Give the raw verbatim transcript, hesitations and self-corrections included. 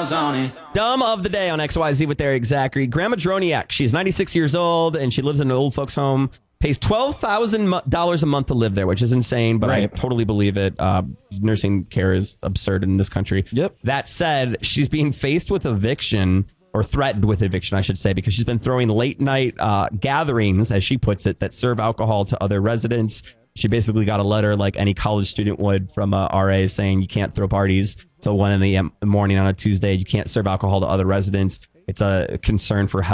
miles on it. Dumb of the day on X Y Z with Eric Zachary. Grandma Droniak, she's ninety-six years old and she lives in an old folks home. Pays twelve thousand dollars a month to live there, which is insane, but right. I totally believe it. Uh, nursing care is absurd in this country. Yep. That said, she's being faced with eviction, or threatened with eviction, I should say, because she's been throwing late night uh, gatherings, as she puts it, that serve alcohol to other residents. She basically got a letter like any college student would from a R A saying you can't throw parties till one in the morning on a Tuesday. You can't serve alcohol to other residents. It's a concern for health.